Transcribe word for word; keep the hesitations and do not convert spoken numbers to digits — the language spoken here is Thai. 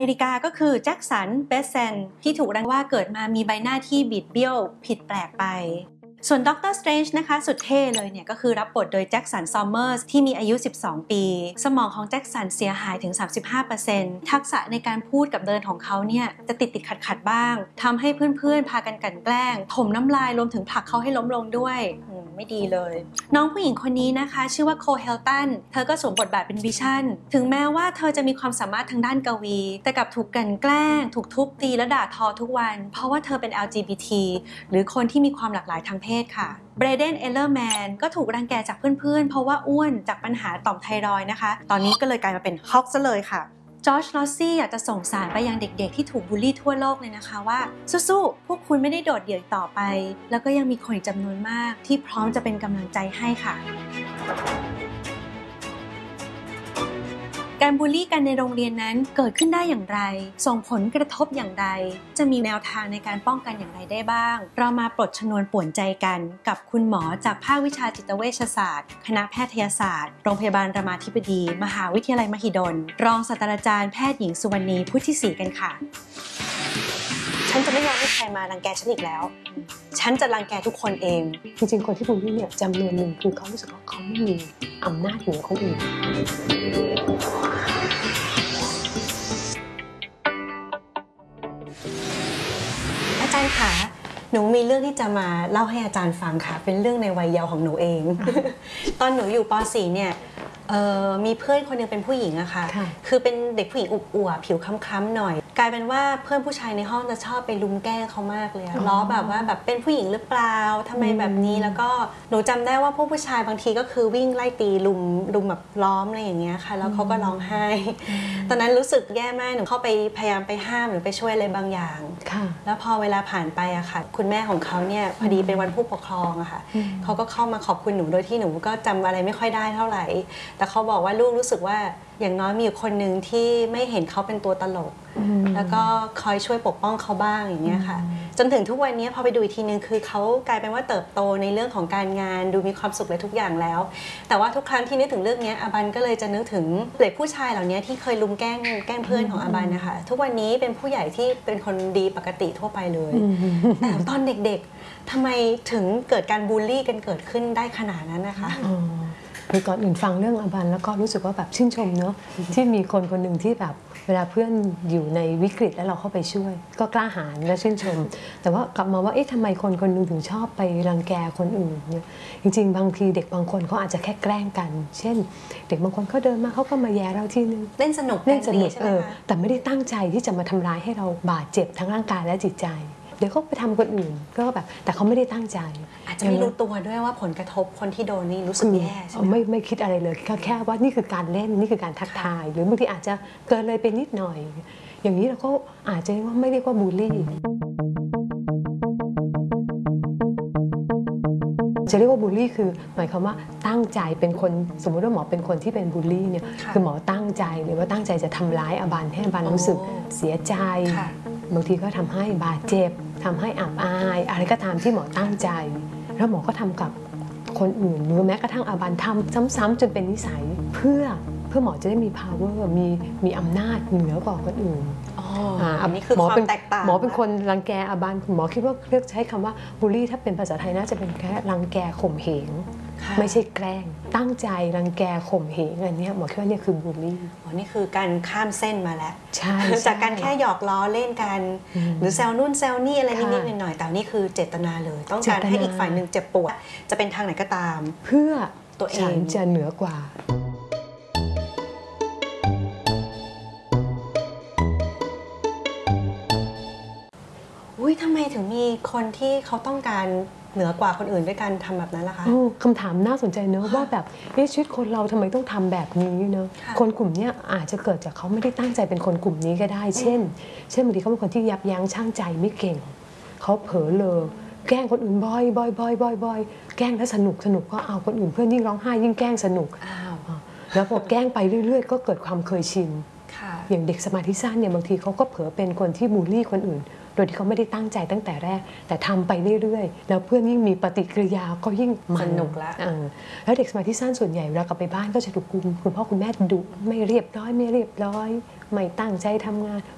อเมริกาก็คือแจ็คสันเบสเซนที่ถูกรังว่าเกิดมามีใบหน้าที่บิดเบี้ยวผิดแปลกไปส่วนด็อกเตอร์สเตรนจ์นะคะสุดเท่เลยเนี่ยก็คือรับบทโดยแจ็คสันซอมเมอร์สที่มีอายุสิบสองปีสมองของแจ็คสันเสียหายถึง สามสิบห้าเปอร์เซ็นต์ ทักษะในการพูดกับเดินของเขาเนี่ยจะติดติดขัดขัดบ้างทำให้เพื่อนๆพากันกลั่นแกล้งถมน้ำลายรวมถึงผลักเขาให้ล้มลงด้วยไม่ดีเลยน้องผู้หญิงคนนี้นะคะชื่อว่าโคเฮลตันเธอก็สวมบทบาทเป็นวิชั่นถึงแม้ว่าเธอจะมีความสามารถทางด้านกวีแต่กลับถูกกลั่นแกล้งถูกทุบตีและด่าทอทุกวันเพราะว่าเธอเป็น แอล จี บี ที หรือคนที่มีความหลากหลายทางเพศค่ะเบรเดน เอลเลอร์แมนก็ถูกรังแกจากเพื่อนๆเพราะว่าอ้วนจากปัญหาต่อมไทรอยด์นะคะตอนนี้ก็เลยกลายมาเป็นฮอกซะเลยค่ะจอร์จ ลอสซี่อยากจะส่งสารไปยังเด็กๆที่ถูกบูลลี่ทั่วโลกเลยนะคะว่าสู้ๆพวกคุณไม่ได้โดดเดี่ยวต่อไปแล้วก็ยังมีคนอีกจำนวนมากที่พร้อมจะเป็นกำลังใจให้ค่ะการบูลลี่กันในโรงเรียนนั้นเกิดขึ้นได้อย่างไรส่งผลกระทบอย่างไรจะมีแนวทางในการป้องกันอย่างไรได้บ้างเรามาปลดชนวนป่วนใจกันกับคุณหมอจากภาควิชาจิตเวชศาสตร์คณะแพทยศาสตร์โรงพยาบาลรามาธิบดีมหาวิทยาลัยมหิดลรองศาสตราจารย์แพทย์หญิงสุวรรณีพุทธิศรีกันค่ะฉันจะไม่ยอมให้ใครมารังแกฉันอีกแล้วฉันจะรังแกทุกคนเองจริงๆคนที่บูลลี่เนี่ยจำนวนหนึ่งคือเขารู้สึกว่าเขาไม่มีอำนาจเหนือคนอื่นอาจารย์คะหนูมีเรื่องที่จะมาเล่าให้อาจารย์ฟังค่ะเป็นเรื่องในวัยเยาว์ของหนูเอง ตอนหนูอยู่ป .สี่ เนี่ยมีเพื่อนคนนึงเป็นผู้หญิงอะค่ะคือเป็นเด็กผู้หญิงอุบอวบผิวคล้ำๆหน่อยกลายเป็นว่าเพื่อนผู้ชายในห้องจะชอบไปลุมแกล้งเขามากเลยล้อแบบว่าแบบเป็นผู้หญิงหรือเปล่าทำไมแบบนี้แล้วก็หนูจำได้ว่าพวกผู้ชายบางทีก็คือวิ่งไล่ตีลุมลุมแบบล้อมอะไรอย่างเงี้ยค่ะแล้วเขาก็ร้องไห้ตอนนั้นรู้สึกแย่มากหนูเข้าไปพยายามไปห้ามหรือไปช่วยอะไรบางอย่างแล้วพอเวลาผ่านไปอะค่ะคุณแม่ของเขาเนี่ยพอดีเป็นวันผู้ปกครองอะค่ะเขาก็เข้ามาขอบคุณหนูโดยที่หนูก็จำอะไรไม่ค่อยได้เท่าไหร่แต่เขาบอกว่าลูกรู้สึกว่าอย่างน้อยมีอยู่คนหนึ่งที่ไม่เห็นเขาเป็นตัวตลกแล้วก็คอยช่วยปกป้องเขาบ้างอย่างเงี้ยค่ะจนถึงทุกวันนี้พอไปดูอีกทีนึงคือเขากลายเป็นว่าเติบโตในเรื่องของการงานดูมีความสุขเลยทุกอย่างแล้วแต่ว่าทุกครั้งที่นึกถึงเรื่องนี้อาบันก็เลยจะนึกถึงเด็กผู้ชายเหล่านี้ที่เคยลุมแกล้งแกล้งเพื่อนของอาบันนะคะทุกวันนี้เป็นผู้ใหญ่ที่เป็นคนดีปกติทั่วไปเลยแต่ตอนเด็กๆทำไมถึงเกิดการบูลลี่กันเกิดขึ้นได้ขนาดนั้นนะคะคือก่อนอื่นฟังเรื่องอาบันแล้วก็รู้สึกว่าแบบชื่นชมเนอะที่มีคนคนหนึ่งที่แบบเวลาเพื่อนอยู่ในวิกฤตแล้วเราเข้าไปช่วยก็กล้าหาญและชื่นชมแต่ว่ากลับมาว่าเอ๊ะทำไมคนคนหนึ่งถึงชอบไปรังแกคนอื่นเนี่ยจริงๆบางทีเด็กบางคนเขาอาจจะแค่แกล้งกันเช่นเด็กบางคนเขาเดินมาเขาก็มาแย่เราทีนึงเล่นสนุกเล่นสนุกเออแต่ไม่ได้ตั้งใจที่จะมาทำร้ายให้เราบาดเจ็บทั้งร่างกายและจิตใจเดี๋ยวเขาไปทำคนอื่นก็แบบแต่เขาไม่ได้ตั้งใจอาจจะไม่รู้ตัวด้วยว่าผลกระทบคนที่โดนนี่รู้สึกแย่ใช่ไหมไม่ไม่คิดอะไรเลยแค่แค่ว่านี่คือการเล่นนี่คือการทักทายหรือบางทีอาจจะเกินเลยไปนิดหน่อยอย่างนี้เราก็อาจจะว่าไม่เรียกว่าบูลลี่จะเรียกว่าบูลลี่คือหมายความว่าตั้งใจเป็นคนสมมติว่าหมอเป็นคนที่เป็นบูลลี่เนี่ยคือหมอตั้งใจหรือว่าตั้งใจจะทำร้ายอาบันให้อาบันรู้สึกเสียใจบางทีก็ทำให้บาดเจ็บทำให้อับอายอะไรก็ตามที่หมอตั้งใจแล้วหมอก็ทำกับคนอื่นหรือแม้กระทั่งอาบันทำซ้ำๆจนเป็นนิสัยเพื่อเพื่อหมอจะได้มี power มีมีอำนาจเหนือกว่าคนอื่นอันนี้คือความแตกต่างหมอเป็นคนรังแกอาบันหมอคิดว่าเลือกใช้คำว่าบูลลี่ถ้าเป็นภาษาไทยน่าจะเป็นแค่รังแกข่มเหงไม่ใช่แกล้งตั้งใจรังแกข่มเหงอันนี้หมอคิดว่านี่คือบูลลี่อ๋อนี่คือการข้ามเส้นมาแล้วใช่จากการแค่หยอกล้อเล่นกันหรือแซวนู่นแซวนี่อะไรนิดๆหน่อยๆแต่นี่คือเจตนาเลยต้องการให้อีกฝ่ายหนึ่งเจ็บปวดจะเป็นทางไหนก็ตามเพื่อตัวเองฉันจะเหนือกว่าอุ้ยทำไมถึงมีคนที่เขาต้องการเหนือกว่าคนอื่นด้วยการทำแบบนั้นล่ะคะคำถามน่าสนใจเนอะว่าแบบชีวิตคนเราทำไมต้องทำแบบนี้เนอะคนกลุ่มนี้อาจจะเกิดจากเขาไม่ได้ตั้งใจเป็นคนกลุ่มนี้ก็ได้เช่นเช่นบางทีเขาเป็นคนที่ยับยั้งชั่งใจไม่เก่งเขาเผลอเลอแกล้งคนอื่นบ่อยบ่อยบ่อยบ่อยบ่อยแกล้งแล้วสนุกสนุกก็เอาคนอื่นเพื่อนยิ่งร้องไห้ยิ่งแกล้งสนุกแล้วพอแกล้งไปเรื่อยๆก็เกิดความเคยชินอย่างเด็กสมาธิสั้นเนี่ยบางทีเขาก็เผลอเป็นคนที่บูลลี่คนอื่นโดยที่เขาไม่ได้ตั้งใจตั้งแต่แรกแต่ทำไปเรื่อยๆแล้วเพื่อนยิ่งมีปฏิกิริยาก็ยิ่งสนุกละแล้วเด็กสมาธิสั้นส่วนใหญ่เวลากลับไปบ้านก็จะถูกคุณพ่อคุณแม่ดุไม่เรียบร้อยไม่เรียบร้อยไม่ตั้งใจทำงาน